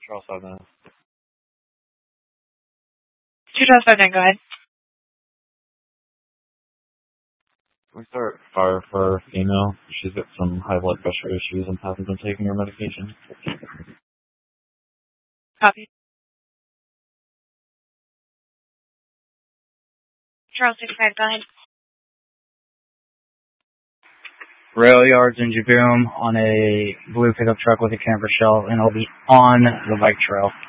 Charles 5-9. 2 Charles 5-9, go ahead. We start fire for a female. She's got some high blood pressure issues and hasn't been taking her medication. Copy. Charles 65, go ahead. Rail yards in Jaboom on a blue pickup truck with a camper shell, and it'll be on the bike trail.